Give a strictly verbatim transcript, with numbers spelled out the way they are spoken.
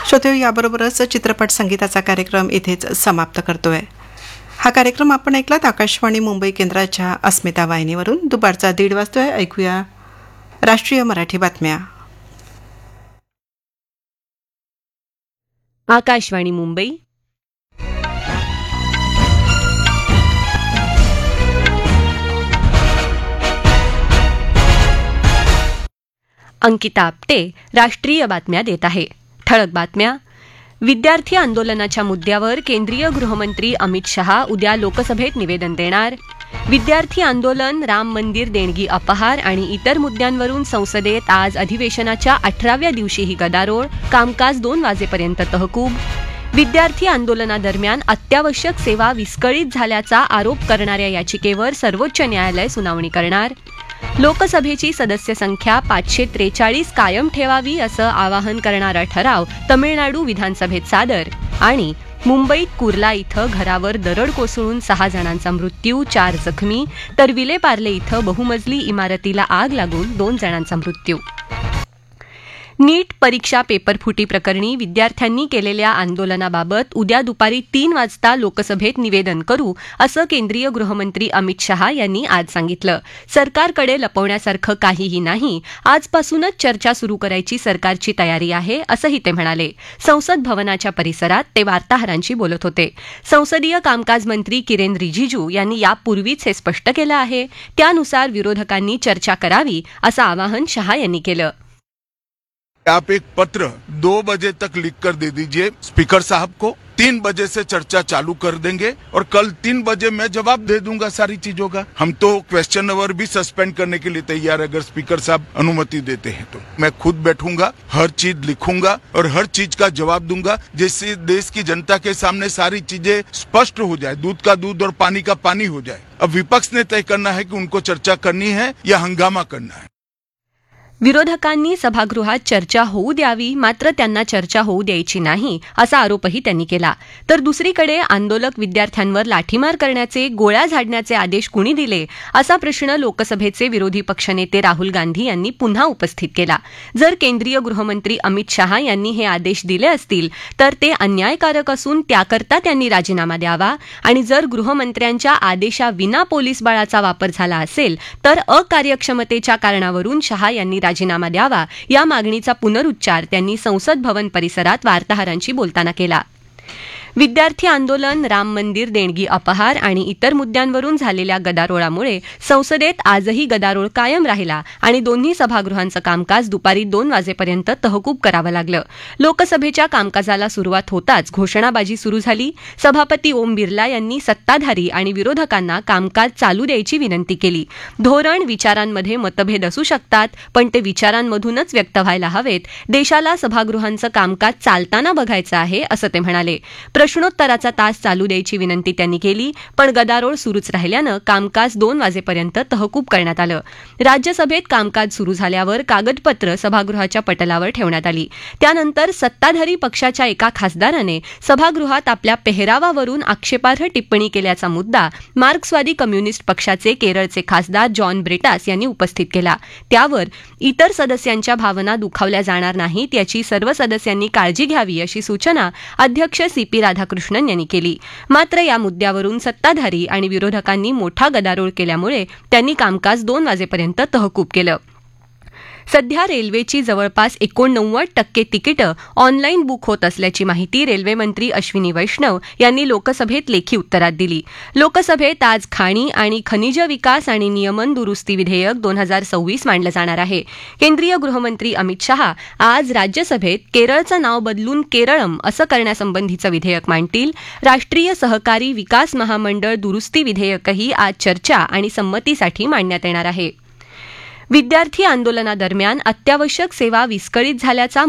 श्रोते, याबरोबरच चित्रपट संगीताचा कार्यक्रम इथेच समाप्त करतोय. हा कार्यक्रम आपण ऐकलात आकाशवाणी मुंबई केंद्राच्या अस्मिता वाहिनीवरून. दुपारचा दीड वाजतोय. ऐकूया राष्ट्रीय मराठी बातम्या. आकाशवाणी मुंबई. अंकिता आपटे राष्ट्रीय बातम्या देत आहे. ठळक बातम्या. विद्यार्थी आंदोलनाच्या मुद्द्यावर केंद्रीय गृहमंत्री अमित शहा उद्या लोकसभेत निवेदन देणार. विद्यार्थी आंदोलन, राम मंदिर देणगी अपहार आणि इतर मुद्द्यांवरून संसदेत आज अधिवेशनाच्या अठराव्या दिवशीही गदारोळ. कामकाज दोन वाजेपर्यंत तहकूब. विद्यार्थी आंदोलनादरम्यान अत्यावश्यक सेवा विस्कळीत झाल्याचा आरोप करणाऱ्या याचिकेवर सर्वोच्च न्यायालय सुनावणी करणार. लोकसभेची सदस्य संख्या पाचशे त्रेचाळीस कायम ठेवावी असं आवाहन करणारा ठराव तमिळनाडू विधानसभेत सादर. आणि मुंबईत कुर्ला इथं घरावर दरड कोसळून सहा जणांचा मृत्यू, चार जखमी, तर विलेपार्ले इथं बहुमजली इमारतीला आग लागून दोन जणांचा मृत्यू. नीट परीक्षा पेपरफुटी प्रकरणी विद्यार्थ्यांनी केलेल्या आंदोलनाबाबत उद्या दुपारी तीन वाजता लोकसभेत निवेदन करू असं केंद्रीय गृहमंत्री अमित शहा यांनी आज सांगितलं. सरकारकडे लपवण्यासारखं काहीही नाही. आजपासूनच चर्चा सुरू करायची सरकारची तयारी आहे असंही ते म्हणाले. संसद भवनाच्या परिसरात ते वार्ताहरांशी बोलत होते. संसदीय कामकाज मंत्री किरेन रिजिजू यांनी यापूर्वीच हे स्पष्ट केलं आहे. त्यानुसार विरोधकांनी चर्चा करावी असं आवाहन शहा यांनी केलं. आप एक पत्र दो बजे तक लिख कर दे दीजिए स्पीकर साहब को. तीन बजे से चर्चा चालू कर देंगे और कल तीन बजे मैं जवाब दे दूंगा सारी चीजों का. हम तो क्वेश्चन आवर भी सस्पेंड करने के लिए तैयार है अगर स्पीकर साहब अनुमति देते हैं तो. मैं खुद बैठूंगा, हर चीज लिखूंगा और हर चीज का जवाब दूंगा जिससे देश की जनता के सामने सारी चीजें स्पष्ट हो जाए, दूध का दूध और पानी का पानी हो जाए. अब विपक्ष ने तय करना है कि उनको चर्चा करनी है या हंगामा करना है. विरोधकांनी सभागृहात चर्चा होऊ द्यावी, मात्र त्यांना चर्चा होऊ द्यायची नाही असा आरोपही त्यांनी केला. तर दुसरीकडे आंदोलक विद्यार्थ्यांवर लाठीमार करण्याचे, गोळ्या झाडण्याचे आदेश कुणी दिले असा प्रश्न लोकसभेचे विरोधी पक्षनेते राहुल गांधी यांनी पुन्हा उपस्थित केला. जर केंद्रीय गृहमंत्री अमित शहा यांनी हे आदेश दिले असतील तर ते अन्यायकारक असून त्याकरता त्यांनी राजीनामा द्यावा. आणि जर गृहमंत्र्यांच्या आदेशाविना पोलीस बळाचा वापर झाला असेल तर अकार्यक्षमतेच्या कारणावरून शहा यांनी राजीनामा द्यावा. या मागणीचा पुनरुच्चार त्यांनी संसद भवन परिसरात वार्ताहरांशी बोलताना केला. विद्यार्थी आंदोलन, राम मंदिर देणगी अपहार आणि इतर मुद्द्यांवरून झालेल्या गदारोळामुळे संसदेत आजही गदारोळ कायम राहिला आणि दोन्ही सभागृहांचं कामकाज दुपारी दोन वाजेपर्यंत तहकूब करावं लागलं. लोकसभेच्या कामकाजाला सुरुवात होताच घोषणाबाजी सुरू झाली. सभापती ओम बिर्ला यांनी सत्ताधारी आणि विरोधकांना कामकाज चालू द्यायची विनंती केली. धोरण, विचारांमध्ये मतभेद असू शकतात, पण ते विचारांमधूनच व्यक्त व्हायला हवेत. देशाला सभागृहांचं कामकाज चालताना बघायचं आहे असं ते म्हणाले. प्रश्नोत्तराचा तास चालू द्यायची विनंती त्यांनी केली, पण गदारोळ सुरूच राहिल्यानं कामकाज दोन वाजेपर्यंत तहकूब करण्यात आलं. राज्यसभेत कामकाज सुरू झाल्यावर कागदपत्र सभागृहाच्या पटलावर ठेवण्यात आली. त्यानंतर सत्ताधारी पक्षाच्या एका खासदाराने सभागृहात आपल्या पेहरावावरून आक्षेपार्ह टिप्पणी केल्याचा मुद्दा मार्क्सवादी कम्युनिस्ट पक्षाचे केरळचे खासदार जॉन ब्रिटास यांनी उपस्थित केला. त्यावर इतर सदस्यांच्या भावना दुखावल्या जाणार नाहीत याची सर्व सदस्यांनी काळजी घ्यावी अशी सूचना अध्यक्ष सी पी राधाकृष्णन यांनी केली. मात्र या मुद्द्यावरून सत्ताधारी आणि विरोधकांनी मोठा गदारोळ केल्यामुळे त्यांनी कामकाज दोन वाजेपर्यंत तहकूब केलं. सध्या रेल्वेची जवळपास एकोणनव्वद टक्के तिकीटं ऑनलाईन बुक होत असल्याची माहिती रेल्वेमंत्री अश्विनी वैष्णव यांनी लोकसभेत लेखी उत्तरात दिली. लोकसभेत आज खाणी आणि खनिज विकास आणि नियमन दुरुस्ती विधेयक दोन हजार सव्वीस मांडलं जाणार आहे. केंद्रीय गृहमंत्री अमित शहा आज राज्यसभेत केरळचं नाव बदलून केरळम असं करण्यासंबंधीचं विधेयक मांडतील. राष्ट्रीय सहकारी विकास महामंडळ दुरुस्ती विधेयकही आज चर्चा आणि संमतीसाठी मांडण्यात येणार आहे. विद्यार्थी आंदोलनादरम्यान अत्यावश्यक सेवा विस्कळीत झाल्याचा